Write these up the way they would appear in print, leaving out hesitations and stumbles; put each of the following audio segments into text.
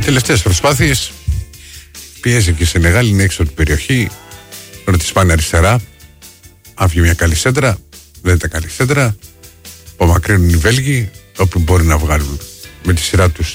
Τελευταίες προσπάθειες. Πιέζει και η Σενεγάλη, είναι έξω από την περιοχή. Τώρα τη πάνε αριστερά. Άφηγε μια καλή σέντρα. Δεν ήταν καλή σέντρα. Απομακρύνουν οι Βέλγοι. Όπου μπορεί να βγάλουν με τη σειρά τους.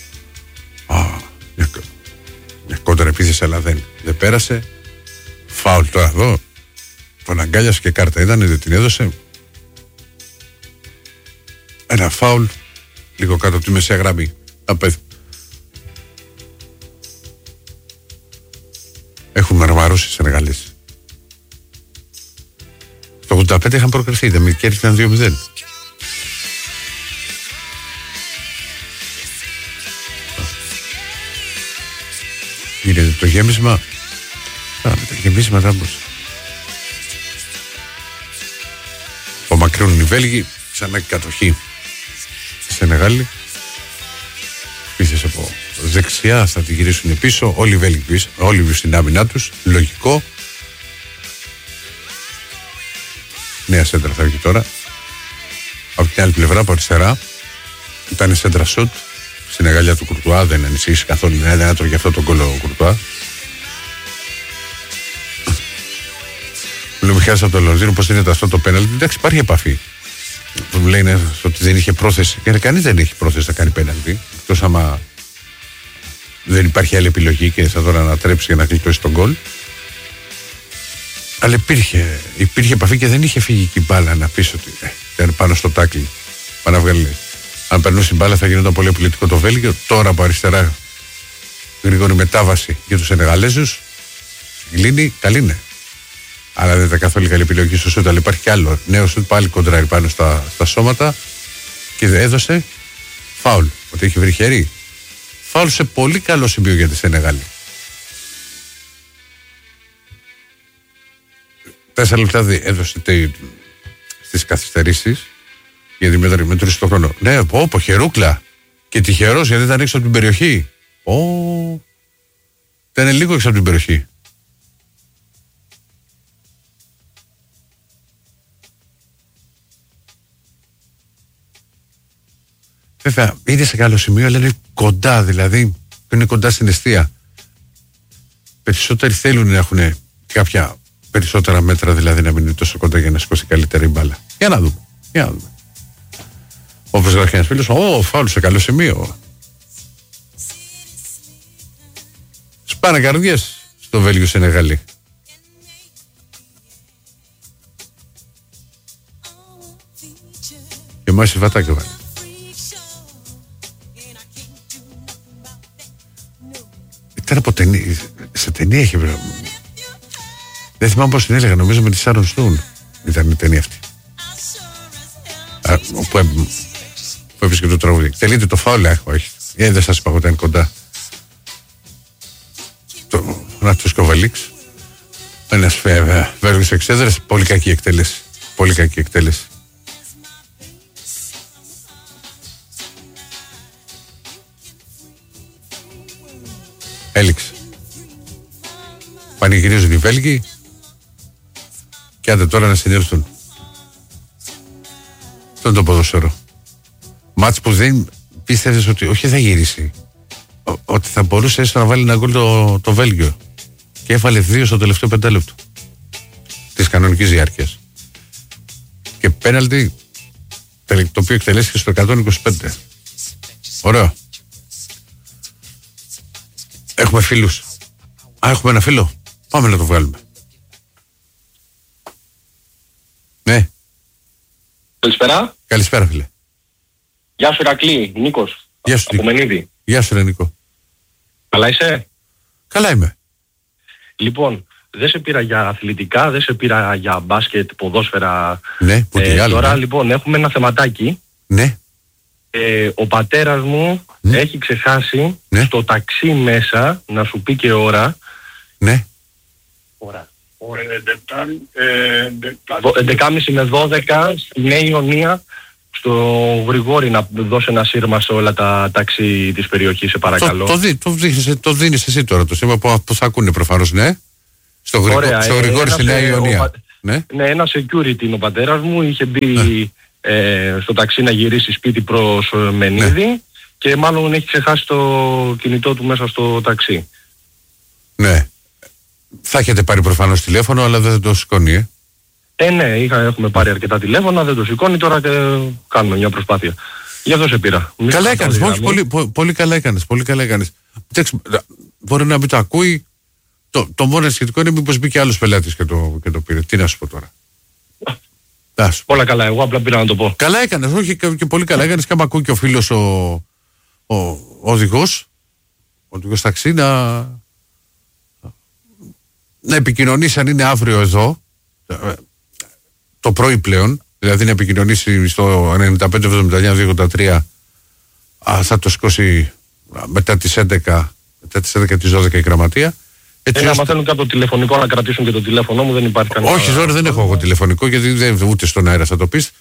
Μια κόντρα επίθεση, αλλά δεν πέρασε. Φάουλ τώρα εδώ. Τον αγκάλιασε και κάρτα ήταν, δεν την έδωσε. Ένα φάουλ λίγο κάτω από τη μεσαία γραμμή. Έχουν μαρμαρώσει οι Σενεγαλείς. Το 85 είχαν προκριθεί, δεν κέρδισαν 2-0. Γίνεται το γέμισμα. Με τα γεμίσματα πώς. Απομακρύνουν οι Βέλγοι. Ξανά και κατοχή στη Σενεγάλη. Πίσω από δεξιά θα τη γυρίσουν πίσω. Όλοι οι Βέλγοι όλοι στην άμυνά τους. Λογικό. Νέα σέντρα θα βγει τώρα. Από την άλλη πλευρά, από αριστερά. Ήταν σέντρα σουτ. Στην αγκαλιά του Κουρτουά, δεν ανησύχησε καθόλου. Δεν έτρωγε αυτό τον κόλλο ο Κουρτουά. Μου λέει Μιχάλης από το Λονδίνο πώς είναι αυτό το πέναλτι. Εντάξει, υπάρχει επαφή. Μου λένε ότι δεν είχε πρόθεση. Και κανείς δεν έχει πρόθεση να κάνει πέναλτι. Εκτός άμα δεν υπάρχει άλλη επιλογή και θα τώρα ανατρέψει για να γλιτώσει τον γκολ. Αλλά υπήρχε επαφή και δεν είχε φύγει και η μπάλα να πεις ότι ήταν πάνω στο τάκλι. Πάνω να βγάλει. Αν περνούσε η μπάλα θα γινόταν πολύ πολιτικό το Βέλγιο. Τώρα από αριστερά γρήγορη μετάβαση για τους Σενεγαλέζους. Γλίνει, καλή είναι. Αλλά δεν ήταν καθόλου καλή επιλογή στο σούτ. Αλλά υπάρχει κι άλλο. Νέο σούτ πάλι κοντράρει πάνω στα σώματα και έδωσε φάουλ. Ότι έχει βρει χέρι. Φάουλ σε πολύ καλό σημείο για τη Σενεγάλη. 4 λεπτά έδωσε στις καθυστερήσεις. Γιατί μετρούσε το χρόνο. Ναι, πω, χερούκλα. Και τυχερός γιατί ήταν έξω από την περιοχή. Ήταν λίγο έξω από την περιοχή. Βέβαια, είναι σε καλό σημείο, αλλά είναι κοντά, δηλαδή. Είναι κοντά στην εστία. Περισσότεροι θέλουν να έχουν κάποια περισσότερα μέτρα, δηλαδή να μην είναι τόσο κοντά για να σηκώσει καλύτερη μπάλα. Για να δούμε. Όπως γράφει ένας φίλος, φάουλ σε καλό σημείο. Σπάνε καρδιές στο Βέλγιο Σενεγάλη. Και μάλιστα βατάκι βάλει. Ήταν από ταινία, σε ταινία είχε βρει. Δεν θυμάμαι πώς την έλεγα, νομίζω με τη Σάρον Στούν ήταν η ταινία αυτή. Που έπαιζε και το τραγούδι. Τελείται το φάουλ, όχι. Δεν σας είπα εγώ ήταν κοντά. Το Νάτος Κοβαλίξ. Ένας Βέλγος εξέδρας. Πολύ κακή εκτέλεση. Πολύ κακή εκτέλεση. Έληξε. Πανηγυρίζουν οι Βέλγοι. Και άντε τώρα να συνέλθουν. Αυτό είναι το ποδόσφαιρο. Μάτς που δεν πίστευες ότι όχι θα γυρίσει. Ότι θα μπορούσε έστω να βάλει ένα γκολ το Βέλγιο. Και έβαλε 2 στο τελευταίο 5 λεπτό της κανονικής διάρκειας. Και πέναλτι το οποίο εκτελέστηκε στο 125. Ωραίο. Έχουμε φίλους. Έχουμε ένα φίλο. Πάμε να το βγάλουμε. Ναι. Καλησπέρα. Καλησπέρα φίλε. Γεια σου Ηρακλή, Νίκος. Γεια σου από Μενίδη. Γεια σου Νίκο. Καλά είσαι? Καλά είμαι. Λοιπόν, δεν σε πήρα για αθλητικά, δεν σε πήρα για μπάσκετ, ποδόσφαιρα. Ναι, τώρα ναι. Λοιπόν έχουμε ένα θεματάκι. Ναι. Ο πατέρας μου έχει ξεχάσει στο ταξί μέσα να σου πει και ώρα. Ναι. Ώρα 11.30 με 12 στη Νέα Ιωνία, στο Γρηγόρη, να δώσει ένα σύρμα σε όλα τα ταξί της περιοχής, σε παρακαλώ. Το δίνεις εσύ τώρα το σήμα που θα ακούνε προφανώς, ναι. Στο Γρηγόρη στη Νέα Ιωνία. Ναι, ένα security είναι ο πατέρας μου, είχε μπει στο ταξί να γυρίσει σπίτι προς Μενίδη και μάλλον έχει ξεχάσει το κινητό του μέσα στο ταξί. Ναι. Θα έχετε πάρει προφανώς τηλέφωνο, αλλά δεν το σηκώνει, Ναι, έχουμε πάρει αρκετά τηλέφωνα, δεν το σηκώνει, τώρα και κάνουμε μια προσπάθεια. Γι' αυτό σε πήρα. Καλά έκανες, πολύ καλά έκανες, πολύ καλά έκανες. Μπορεί να μην το ακούει, το μόνο σχετικό είναι μήπως μπήκε άλλος πελάτης και το πήρε. Τι να σου πω τώρα. Όλα καλά, εγώ απλά πήρα να το πω. Καλά έκανες, όχι και πολύ καλά έκανες, και άμα ακούει και ο φίλος ο οδηγός ταξί να επικοινωνήσει αν είναι αύριο εδώ το πρωί πλέον, δηλαδή να επικοινωνήσει στο 95-79-283, θα το σηκώσει μετά τις 11 τις 12 η γραμματεία. Άμα θέλουν κάποιο τηλεφωνικό να κρατήσουν και το τηλέφωνο μου, δεν υπάρχει κανένα. Όχι, τώρα δεν έχω εγώ τηλεφωνικό, γιατί ούτε στον αέρα θα το πεις.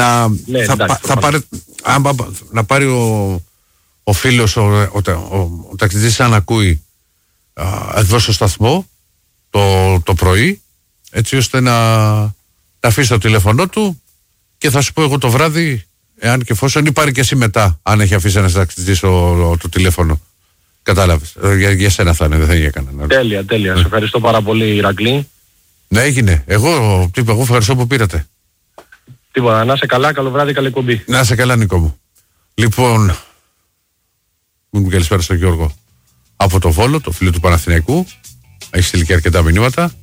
Να πάρει ο φίλος, ο ταξιτζής, αν ακούει, εδώ στο σταθμό το πρωί, έτσι ώστε να αφήσει το τηλέφωνο του και θα σου πω εγώ το βράδυ, εάν και εφόσον, ή πάρει και εσύ μετά, αν έχει αφήσει ένας ταξιτζής το τηλέφωνο. Κατάλαβες. Για σένα θα είναι, δεν θα είναι για κανέναν. Τέλεια. Σε ευχαριστώ πάρα πολύ, Ηρακλή. Ναι, έγινε. Εγώ ευχαριστώ που πήρατε. Τίποτα. Να είσαι καλά, καλό βράδυ, καλή εκπομπή. Να είσαι καλά, Νίκο μου. Λοιπόν, μου καλησπέρα στον Γιώργο από το Βόλο, το φίλο του Παναθηναϊκού. Έχει στείλει και αρκετά μηνύματα.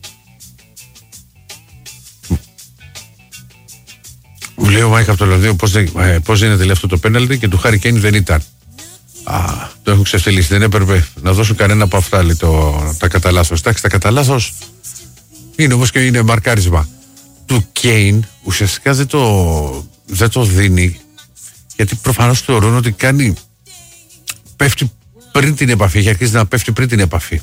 Μου λέει ο Μάικα από το Λονδίνο πώς γίνεται, λέει, αυτό το πέναλτι, και του Χάρι Κέιν δεν ήταν. Το έχουν ξεφτυλίσει. Δεν έπρεπε να δώσουν κανένα από αυτά, λέει, τα κατά λάθος. Εντάξει, τα κατά λάθος είναι όμως και είναι μαρκάρισμα. Του Κέιν ουσιαστικά δεν το δίνει, γιατί προφανώς θεωρούν ότι πέφτει πριν την επαφή. Έχει αρχίσει να πέφτει πριν την επαφή.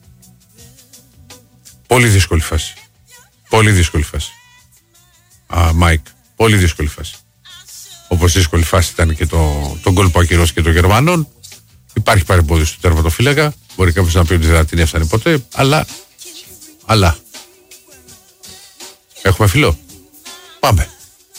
Πολύ δύσκολη φάση. Πολύ δύσκολη φάση. Μάικ, πολύ δύσκολη φάση. Όπως δύσκολη φάση ήταν και το γκολ που ακυρώσει και των Γερμανών. Υπάρχει παρεμπόδιση του τερματοφύλακα. Μπορεί κάποιος να πει ότι δεν την έφτανε ποτέ. Αλλά. Έχουμε φιλό. Πάμε.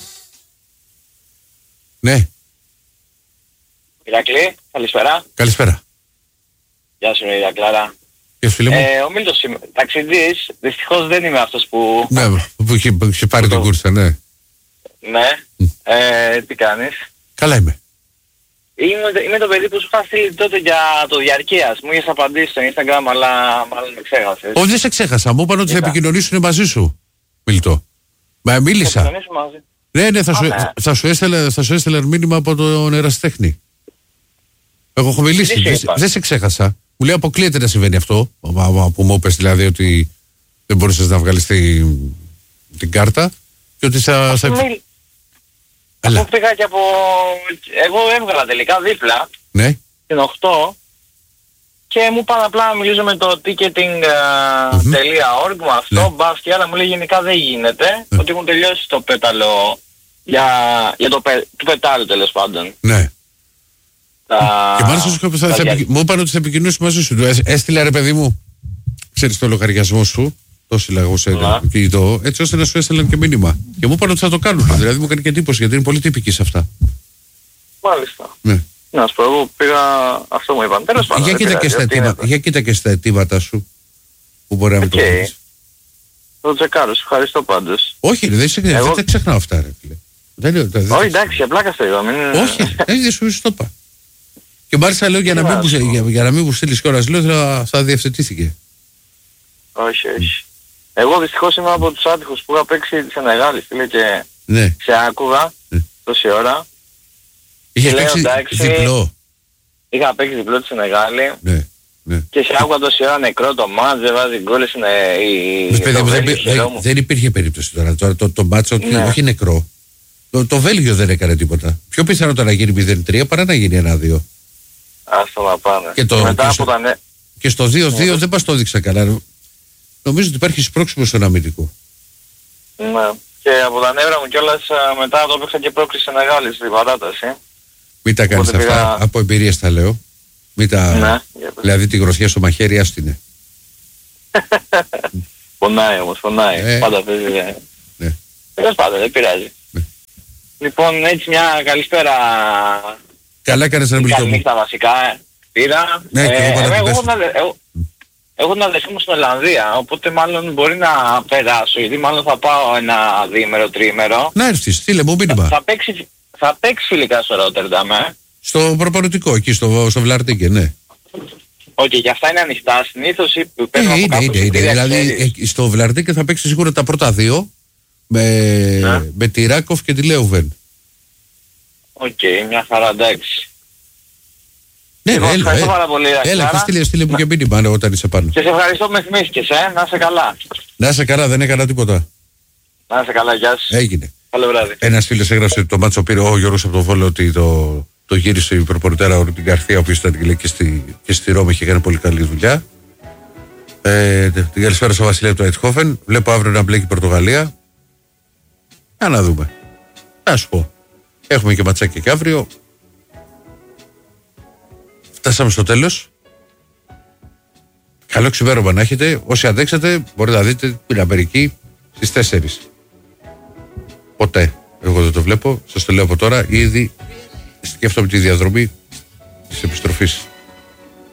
Ναι. Ηρακλή, καλησπέρα. Καλησπέρα. Γεια σου, Ηρακλάρα. Γεια σου, φίλε μου. Ο Μίλτος είμαι. Ταξιδής, δυστυχώς δεν είμαι αυτός που... Ναι, που είχε πάρει την κούρσα, ναι. Ναι. Τι κάνεις? Καλά είμαι. Είμαι το παιδί που σου είχα στείλει τότε για το διαρκείας. Μου είχες απαντήσει στο Instagram, αλλά μάλλον με ξέχασες. Όχι, δεν σε ξέχασα. Μου είπαν ότι θα επικοινωνήσουν μαζί σου, Μιλτό. Μα μίλησα. Θα μαζί. Ναι, θα σου έστειλα μήνυμα από τον ερασιτέχνη. Εγώ έχω μιλήσει. Δεν σε ξέχασα. Μου λέει αποκλείεται να συμβαίνει αυτό, που μου είπες δηλαδή ότι δεν μπορούσες να βγάλεις την κάρτα και ότι θα... Αφού πήγα και από... Εγώ έβγαλα τελικά δίπλα, ναι, την 8, και μου είπαν απλά να μιλήσω με το ticketing.org με αυτό, μπας και άλλα. Μου λέει γενικά δεν γίνεται, ότι έχουν τελειώσει το πέταλο για το πετάλο, τέλος πάντων. Ναι. Και μάλιστα μου είπαν ότι θα επικοινωνήσει μαζί σου. Έστειλα, ρε παιδί μου, ξέρεις το λογαριασμό σου, το έστειλα εγώ σε κινητό, έτσι ώστε να σου έστειλαν και μήνυμα. Και μου είπαν ότι θα το κάνουν. Δηλαδή μου έκανε και εντύπωση, γιατί είναι πολύ τυπική σε αυτά. Μάλιστα. Ναι. Να σου πω, εγώ πήγα, αυτό μου είπαν. Τέλος πάντων. Για κοίτα και στα αιτήματα σου, που μπορεί να μην το κάνεις. Το τσεκάρω, σου ευχαριστώ πάντως. Όχι, δεν τα ξεχνάω αυτά, ρε φίλε. Όχι, εντάξει, για πλάκα στο είδα. Όχι, δεν σου το είπα. Και μάλιστα λέω για να μην μου στείλεις κιόλας, λέω θα διευθετήθηκε. Όχι. Εγώ δυστυχώς είμαι από τους άτυχους που είχα παίξει τη Σενεγάλη, φίλε, και σε άκουγα τόση ώρα. Είχε παίξει διπλό. Είχα παίξει διπλό τη Σενεγάλη. Ναι. Και σε άκουγα τόση ώρα νεκρό το μάτς, δεν βάζει γκόλες, δεν υπήρχε περίπτωση τώρα. Το μάτς όχι νεκρό. Το Βέλγιο δεν έκανε τίποτα. Πιο πιθανό να γίνει 0-3 παρά να γίνει 1-2. Άστο να πάνε. Και στο 2-2 δεν μας το έδειξα καλά. Νομίζω ότι υπάρχει σπρώξιμο στον αμυντικό. Ναι. Και από τα νεύρα μου κιόλας μετά το έπαιξα και πρόκληση μεγάλη στην παράταση. Μην τα κάνεις αυτά, από εμπειρίες τα λέω. Δηλαδή τη γροθιά στο μαχαίρι άστινε. Πονάει όμως, πονάει. Πάντα παίζει. Τέλος πάντων, δεν πειράζει. Λοιπόν, έτσι μια καλησπέρα Καλά έκανες να μην το πω. Καληνύχτα βασικά, πήρα. Ναι, και έχω ένα αδερφή μου στην Ολλανδία, οπότε μάλλον μπορεί να περάσω, γιατί μάλλον θα πάω ένα διήμερο, τριήμερο. Να έρθεις, στείλε μου μήνυμα. Θα παίξει φιλικά στο Ρότερνταμ, Στο προπονητικό, εκεί στο Βλαρτίκε, ναι. Όχι, για αυτά είναι ανοιχτά. Συνήθως παίρνω από κάπου είναι. Δηλαδή στο Βλαρτίκε θα παίξει σίγουρα τα πρώτα δύο με τη Ράκοφ και τη Λέουβεν. Οκ, μια χαρά, εντάξει. Ναι, ευχαριστώ πάρα πολύ. Έλα και στείλε μου και μήνυμα όταν είσαι πάνω. Και σε ευχαριστώ με θυμήθηκες, να είσαι καλά. Να είσαι καλά, δεν έκανα τίποτα. Να είσαι καλά, γεια σου. Έγινε. Καλό βράδυ. Ένας φίλος έγραψε το μάτσο, πήρε ο Γιώργος από το Βόλο ότι το γύρισε η προπονητέρα την Καρθία, ο οποίος ήταν και στη Ρώμη, είχε κάνει πολύ καλή δουλειά. Την καλησπέρα στο Βασιλείο του Αιτχόφεν. Βλέπω αύριο να μπλέκει η Πορτογαλία. Να δούμε. Να σου πω. Έχουμε και ματσάκι και αύριο. Φτάσαμε στο τέλος. Καλό ξημέρωμα να έχετε. Όσοι αντέξατε μπορείτε να δείτε την Αμερική στις 4. Ποτέ. Εγώ δεν το βλέπω. Σας το λέω από τώρα. Ήδη σκέφτομαι τη διαδρομή της επιστροφής.